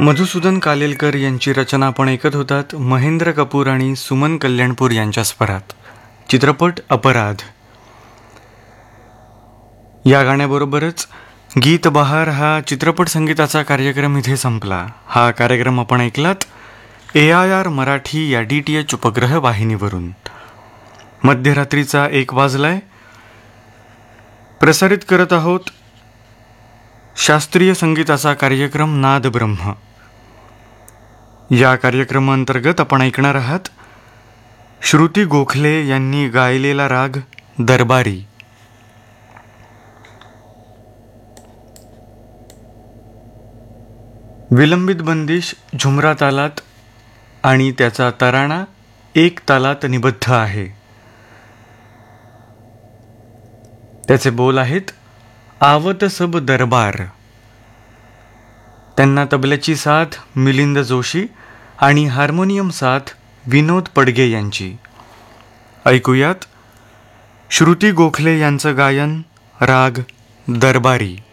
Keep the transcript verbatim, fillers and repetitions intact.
मधुसूदन कालेलकर यांची रचना आपण ऐकत होतात महेंद्र कपूर आणि सुमन कल्याणपूर यांच्या स्वरात. चित्रपट अपराध. या गाण्याबरोबरच गीत बहार हा चित्रपट संगीताचा कार्यक्रम इथे संपला. हा कार्यक्रम आपण ऐकलात ए आय आर मराठी या डी टी एच उपग्रह वाहिनीवरून. मध्यरात्रीचा एक वाजलाय. प्रसारित करत आहोत शास्त्रीय संगीताचा कार्यक्रम नाद ब्रह्म. या कार्यक्रमांतर्गत आपण ऐकणार आहात श्रुती गोखले यांनी गायलेला राग दरबारी. विलंबित बंदिश झुमरा तालात आणि त्याचा तराणा एक तालात निबद्ध आहे. त्याचे बोल आहेत आवत सब दरबार. त्यांना तबल्याची साथ मिलिंद जोशी आणि हार्मोनियम साथ विनोद पडगे यांची. ऐकूयात श्रुती गोखले यांचं गायन राग दरबारी.